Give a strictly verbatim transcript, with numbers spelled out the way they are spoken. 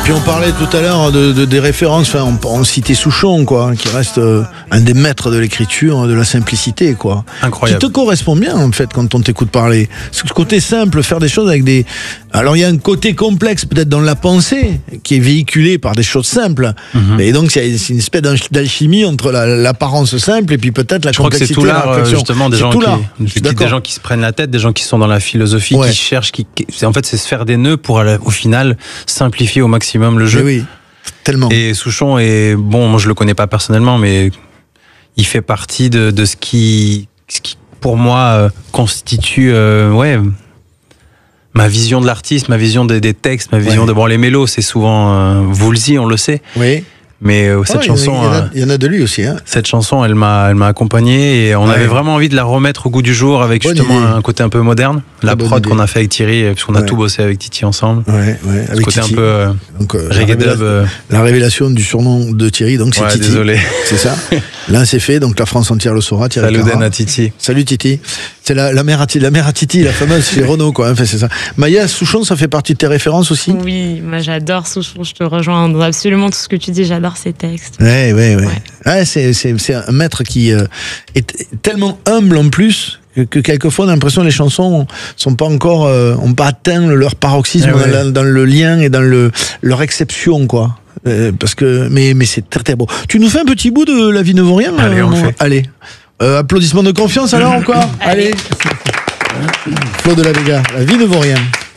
Puis on parlait tout à l'heure de, de, des références, enfin, on, on citait Souchon, quoi, qui reste euh, un des maîtres de l'écriture, de la simplicité, quoi. Incroyable. Qui te correspond bien, en fait, quand on t'écoute parler. Ce côté simple, faire des choses avec des... Alors, il y a un côté complexe, peut-être, dans la pensée, qui est véhiculé par des choses simples. Mm-hmm. Et donc, c'est une espèce d'alchimie entre la, l'apparence simple et puis peut-être la Je complexité. Je crois que c'est tout l'art, justement, des gens, qui, qui, des gens qui se prennent la tête, des gens qui sont dans la philosophie, ouais. qui cherchent, qui, qui, en fait, c'est se faire des nœuds pour, au final, simplifier au maximum le jeu. Et oui, tellement. Et Souchon est, bon, moi je le connais pas personnellement, mais il fait partie de, de ce, qui, ce qui, pour moi, euh, constitue, euh, ouais, ma vision de l'artiste, ma vision des, des textes, ma vision ouais. de, bon, les mélos, c'est souvent euh, Woolsey, on le sait. Oui. Mais euh, cette oh, chanson, il y, en a, il y en a de lui aussi. Hein. Cette chanson, elle m'a, elle m'a accompagné et on ouais. avait vraiment envie de la remettre au goût du jour avec bonne justement idée. Un côté un peu moderne. La Très prod qu'on a fait avec Thierry, puisqu'on a ouais. tout bossé avec Titi ensemble. Ouais, ouais. Ce avec côté Titi. un peu euh, donc, euh, reggae dub. Euh... La révélation du surnom de Thierry, donc c'est ouais, Titi. Désolé. C'est ça. Là, c'est fait. Donc la France entière le saura. Thierry Salut Den à Titi. Salut Titi. C'est la, la mère à Titi, la mère à Titi, la fameuse chez Renault, quoi. Enfin, c'est ça. Maya, Souchon, ça fait partie de tes références aussi? Oui, moi j'adore Souchon. Je te rejoins dans absolument tout ce que tu dis. J'adore ses textes. Ouais, ouais, ouais. ouais. Ah, c'est, c'est, c'est un maître qui euh, est tellement humble en plus que, que quelquefois on a l'impression que les chansons sont pas encore, euh, ont pas atteint leur paroxysme ouais, dans, ouais. dans le lien et dans le, leur exception, quoi. Euh, parce que, mais, mais c'est très très beau. Tu nous fais un petit bout de La vie ne vaut rien? Allez, euh, on le fait. Allez. Euh, applaudissements de confiance alors encore. Allez. Claude de la Vega, La vie ne vaut rien.